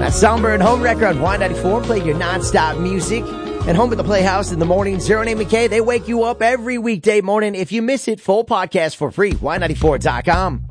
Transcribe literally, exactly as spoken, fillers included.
That's Songbird Home Record on Y ninety-four. Play your nonstop music. And Home at the Playhouse in the morning. Zero and A M K, they wake you up every weekday morning. If you miss it, full podcast for free. Y ninety-four dot com.